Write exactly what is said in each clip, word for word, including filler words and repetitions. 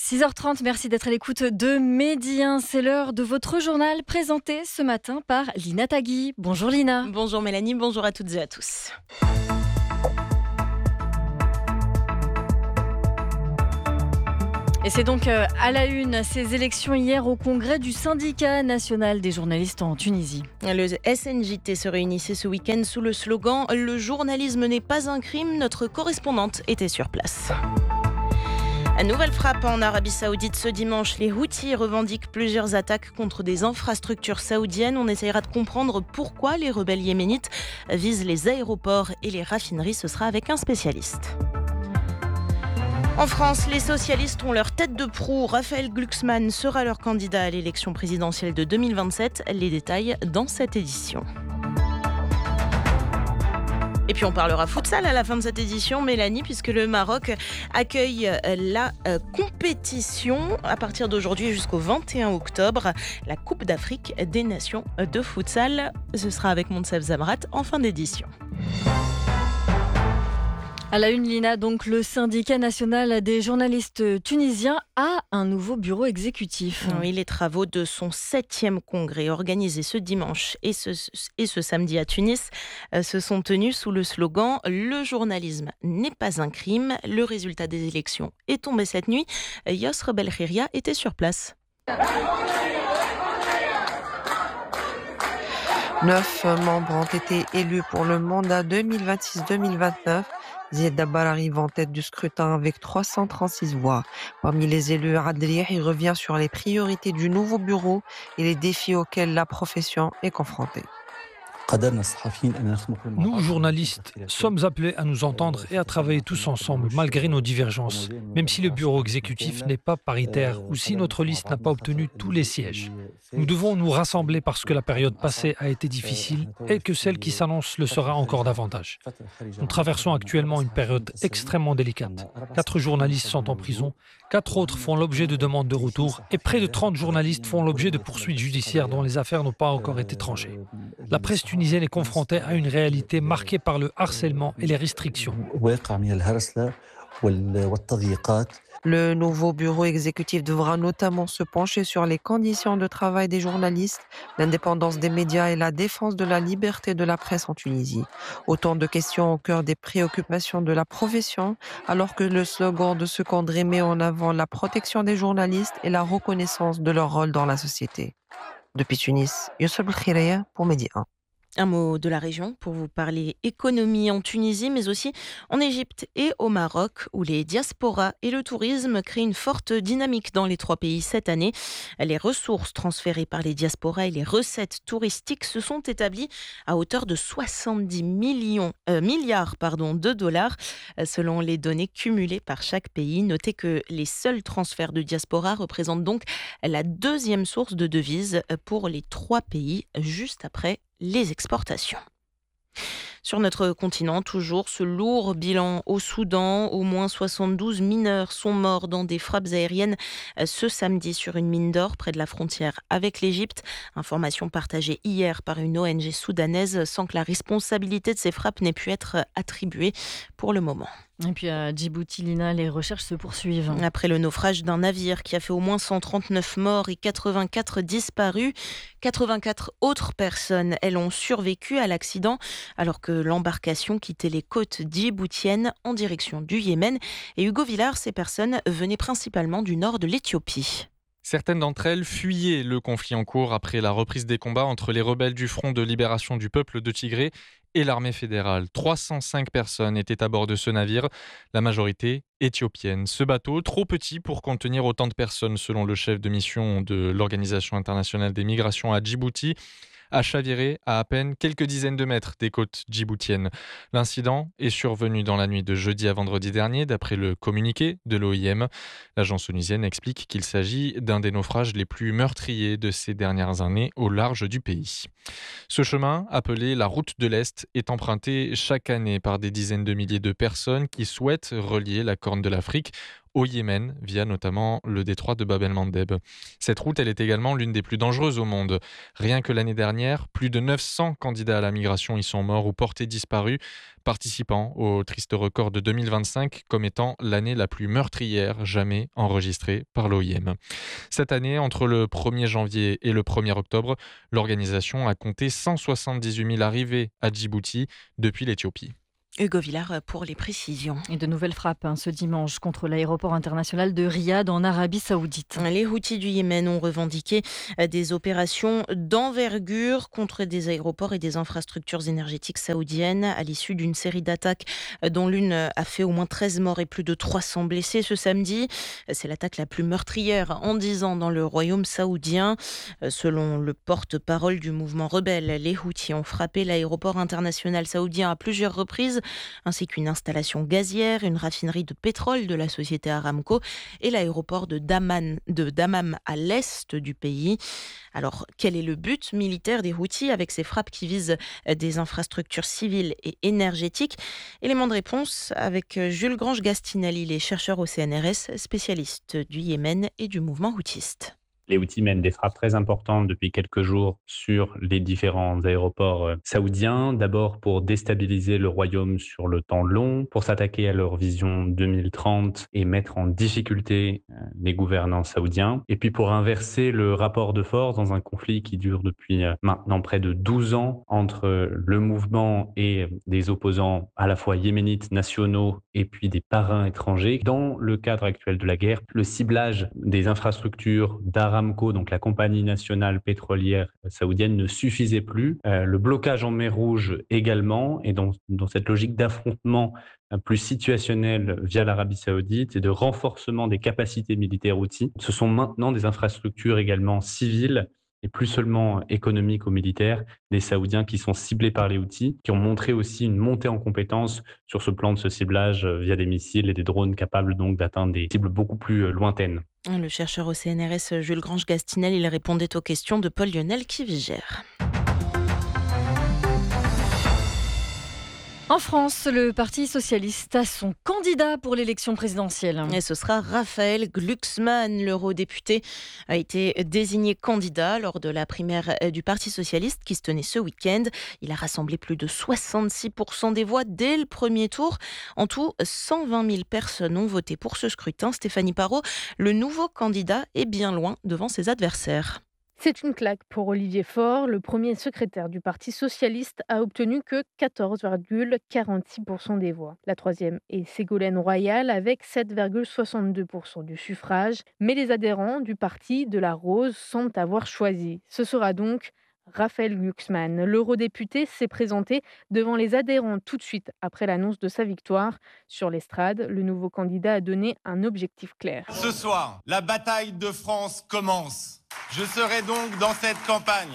six heures trente, merci d'être à l'écoute de Midi un. C'est l'heure de votre journal présenté ce matin par Lina Tagui. Bonjour Lina. Bonjour Mélanie, bonjour à toutes et à tous. Et c'est donc à la une, ces élections hier au congrès du syndicat national des journalistes en Tunisie. Le S N J T se réunissait ce week-end sous le slogan « Le journalisme n'est pas un crime ». Notre correspondante était sur place. Nouvelle frappe en Arabie Saoudite ce dimanche. Les Houthis revendiquent plusieurs attaques contre des infrastructures saoudiennes. On essaiera de comprendre pourquoi les rebelles yéménites visent les aéroports et les raffineries. Ce sera avec un spécialiste. En France, les socialistes ont leur tête de proue. Raphaël Glucksmann sera leur candidat à l'élection présidentielle de deux mille vingt-sept. Les détails dans cette édition. Et puis on parlera futsal à la fin de cette édition, Mélanie, puisque le Maroc accueille la compétition à partir d'aujourd'hui jusqu'au vingt et un octobre, la Coupe d'Afrique des Nations de futsal. Ce sera avec Monsef Zamrat en fin d'édition. À la une, Lina, donc le syndicat national des journalistes tunisiens a un nouveau bureau exécutif. Oui, les travaux de son septième congrès organisé ce dimanche et ce, et ce samedi à Tunis euh, se sont tenus sous le slogan « Le journalisme n'est pas un crime ». Le résultat des élections est tombé cette nuit. Yosr Belkhiria était sur place. Neuf membres ont été élus pour le mandat deux mille vingt-six deux mille vingt-neuf. Ziad Dabbar arrive en tête du scrutin avec trois cent trente-six voix. Parmi les élus, Adriyah revient sur les priorités du nouveau bureau et les défis auxquels la profession est confrontée. Nous, journalistes, sommes appelés à nous entendre et à travailler tous ensemble, malgré nos divergences. Même si le bureau exécutif n'est pas paritaire ou si notre liste n'a pas obtenu tous les sièges. Nous devons nous rassembler parce que la période passée a été difficile et que celle qui s'annonce le sera encore davantage. Nous traversons actuellement une période extrêmement délicate. Quatre journalistes sont en prison, quatre autres font l'objet de demandes de retour et près de trente journalistes font l'objet de poursuites judiciaires dont les affaires n'ont pas encore été tranchées. La presse tunisienne est confrontée à une réalité marquée par le harcèlement et les restrictions. Le nouveau bureau exécutif devra notamment se pencher sur les conditions de travail des journalistes, l'indépendance des médias et la défense de la liberté de la presse en Tunisie. Autant de questions au cœur des préoccupations de la profession, alors que le slogan de ce congrès met en avant la protection des journalistes et la reconnaissance de leur rôle dans la société. Depuis Tunis, Youssef Belkhiria pour Midi un. Un mot de la région pour vous parler économie en Tunisie, mais aussi en Égypte et au Maroc, où les diasporas et le tourisme créent une forte dynamique dans les trois pays cette année. Les ressources transférées par les diasporas et les recettes touristiques se sont établies à hauteur de soixante-dix millions, euh, milliards pardon, de dollars, selon les données cumulées par chaque pays. Notez que les seuls transferts de diaspora représentent donc la deuxième source de devises pour les trois pays, juste après les exportations. Sur notre continent, toujours ce lourd bilan au Soudan. Au moins soixante-douze mineurs sont morts dans des frappes aériennes ce samedi sur une mine d'or près de la frontière avec l'Égypte. Information partagée hier par une O N G soudanaise sans que la responsabilité de ces frappes n'ait pu être attribuée pour le moment. Et puis à Djibouti, Lina, les recherches se poursuivent. Après le naufrage d'un navire qui a fait au moins cent trente-neuf morts et quatre-vingt-quatre disparus, quatre-vingt-quatre autres personnes, elles, ont survécu à l'accident alors que l'embarcation quittait les côtes djiboutiennes en direction du Yémen. Et Hugo Villard, ces personnes venaient principalement du nord de l'Éthiopie. Certaines d'entre elles fuyaient le conflit en cours après la reprise des combats entre les rebelles du Front de libération du peuple de Tigré et l'armée fédérale. trois cent cinq personnes étaient à bord de ce navire, la majorité éthiopienne. Ce bateau, trop petit pour contenir autant de personnes selon le chef de mission de l'Organisation internationale des migrations à Djibouti, a chaviré à à peine quelques dizaines de mètres des côtes djiboutiennes. L'incident est survenu dans la nuit de jeudi à vendredi dernier, d'après le communiqué de l'O I M. L'agence onusienne explique qu'il s'agit d'un des naufrages les plus meurtriers de ces dernières années au large du pays. Ce chemin, appelé la route de l'Est, est emprunté chaque année par des dizaines de milliers de personnes qui souhaitent relier la Corne de l'Afrique au Yémen, via notamment le détroit de Bab el-Mandeb. Cette route, elle est également l'une des plus dangereuses au monde. Rien que l'année dernière, plus de neuf cents candidats à la migration y sont morts ou portés disparus participant au triste record de deux mille vingt-cinq comme étant l'année la plus meurtrière jamais enregistrée par l'O I M. Cette année, entre le premier janvier et le premier octobre, l'organisation a compté cent soixante-dix-huit mille arrivées à Djibouti depuis l'Éthiopie. Hugo Villard pour les précisions. Et de nouvelles frappes hein, ce dimanche contre l'aéroport international de Riyad en Arabie Saoudite. Les Houthis du Yémen ont revendiqué des opérations d'envergure contre des aéroports et des infrastructures énergétiques saoudiennes à l'issue d'une série d'attaques dont l'une a fait au moins treize morts et plus de trois cents blessés ce samedi. C'est l'attaque la plus meurtrière en dix ans dans le royaume saoudien. Selon le porte-parole du mouvement rebelle, les Houthis ont frappé l'aéroport international saoudien à plusieurs reprises, ainsi qu'une installation gazière, une raffinerie de pétrole de la société Aramco et l'aéroport de, Daman, de Dammam à l'est du pays. Alors, quel est le but militaire des Houthis avec ces frappes qui visent des infrastructures civiles et énergétiques? Élément de réponse avec Jules Grange-Gastinel, il est chercheur au C N R S, spécialiste du Yémen et du mouvement houthiste. Les Houthis mènent des frappes très importantes depuis quelques jours sur les différents aéroports saoudiens. D'abord pour déstabiliser le royaume sur le temps long, pour s'attaquer à leur vision deux mille trente et mettre en difficulté les gouvernants saoudiens. Et puis pour inverser le rapport de force dans un conflit qui dure depuis maintenant près de douze ans entre le mouvement et des opposants à la fois yéménites nationaux et puis des parrains étrangers. Dans le cadre actuel de la guerre, le ciblage des infrastructures d'Aramco, donc la compagnie nationale pétrolière saoudienne, ne suffisait plus. Euh, le blocage en mer Rouge également, et dans, dans cette logique d'affrontement plus situationnel via l'Arabie saoudite et de renforcement des capacités militaires houthis, ce sont maintenant des infrastructures également civiles et plus seulement économiques ou militaires, des Saoudiens qui sont ciblés par les Houthis, qui ont montré aussi une montée en compétence sur ce plan de ce ciblage via des missiles et des drones capables donc d'atteindre des cibles beaucoup plus lointaines. Le chercheur au C N R S Jules Grange-Gastinel, il répondait aux questions de Paul Lionel Kivigère. En France, le Parti socialiste a son candidat pour l'élection présidentielle. Et ce sera Raphaël Glucksmann. L'eurodéputé a été désigné candidat lors de la primaire du Parti socialiste qui se tenait ce week-end. Il a rassemblé plus de soixante-six pour cent des voix dès le premier tour. En tout, cent vingt mille personnes ont voté pour ce scrutin. Stéphanie Parot, le nouveau candidat est bien loin devant ses adversaires. C'est une claque pour Olivier Faure. Le premier secrétaire du Parti socialiste a obtenu que quatorze virgule quarante-six pour cent des voix. La troisième est Ségolène Royal avec sept virgule soixante-deux pour cent du suffrage. Mais les adhérents du parti de la Rose semblent avoir choisi. Ce sera donc Raphaël Glucksmann. L'eurodéputé s'est présenté devant les adhérents tout de suite après l'annonce de sa victoire. Sur l'estrade, le nouveau candidat a donné un objectif clair. Ce soir, la bataille de France commence. Je serai donc dans cette campagne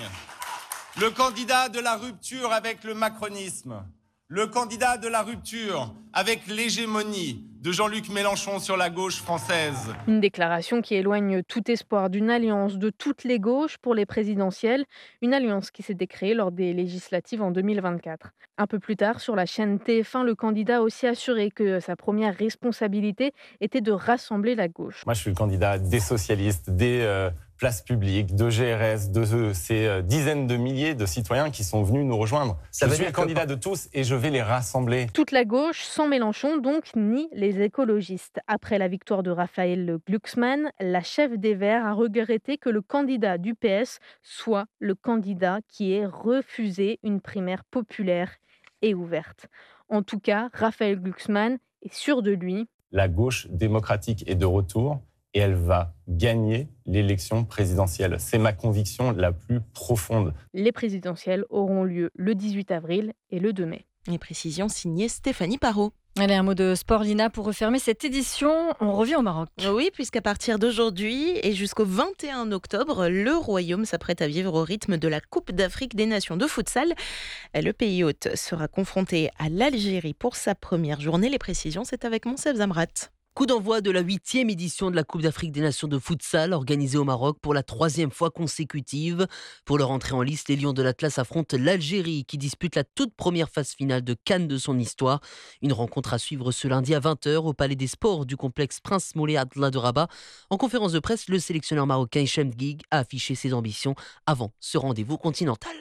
le candidat de la rupture avec le macronisme, le candidat de la rupture avec l'hégémonie de Jean-Luc Mélenchon sur la gauche française. Une déclaration qui éloigne tout espoir d'une alliance de toutes les gauches pour les présidentielles, une alliance qui s'était créée lors des législatives en deux mille vingt-quatre. Un peu plus tard, sur la chaîne T F un, le candidat a aussi assuré que sa première responsabilité était de rassembler la gauche. Moi, je suis le candidat des socialistes, des euh, places publiques, de G R S, de euh, ces euh, dizaines de milliers de citoyens qui sont venus nous rejoindre. Ça je suis le candidat de tous et je vais les rassembler. Toute la gauche, sans Mélenchon donc, ni les écologistes. Après la victoire de Raphaël Glucksmann, la chef des Verts a regretté que le candidat du P S soit le candidat qui ait refusé une primaire populaire et ouverte. En tout cas, Raphaël Glucksmann est sûr de lui. La gauche démocratique est de retour et elle va gagner l'élection présidentielle. C'est ma conviction la plus profonde. Les présidentielles auront lieu le dix-huit avril et le deux mai. Les précisions signées Stéphanie Parot. Allez, un mot de sport, Lina, pour refermer cette édition. On revient au Maroc. Oui, puisqu'à partir d'aujourd'hui et jusqu'au vingt et un octobre, le Royaume s'apprête à vivre au rythme de la Coupe d'Afrique des Nations de futsal. Le pays hôte sera confronté à l'Algérie pour sa première journée. Les précisions, c'est avec Monsef Zamrat. Coup d'envoi de la huitième édition de la Coupe d'Afrique des Nations de futsal organisée au Maroc pour la troisième fois consécutive. Pour leur entrée en lice, les Lions de l'Atlas affrontent l'Algérie qui dispute la toute première phase finale de CAN de son histoire. Une rencontre à suivre ce lundi à vingt heures au Palais des Sports du complexe Prince Moulay Abdallah de Rabat. En conférence de presse, le sélectionneur marocain Hicham Guig a affiché ses ambitions avant ce rendez-vous continental.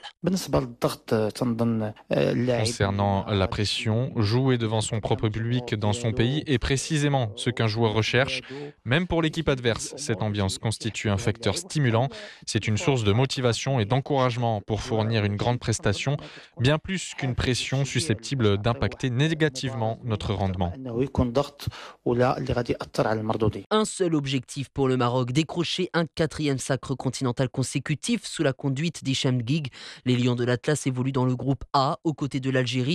Concernant la pression, jouer devant son propre public dans son pays est précisément ce qu'un joueur recherche. Même pour l'équipe adverse, cette ambiance constitue un facteur stimulant. C'est une source de motivation et d'encouragement pour fournir une grande prestation, bien plus qu'une pression susceptible d'impacter négativement notre rendement. Un seul objectif pour le Maroc, décrocher un quatrième sacre continental consécutif sous la conduite d'Hicham Guig. Les Lions de l'Atlas évoluent dans le groupe A, aux côtés de l'Algérie,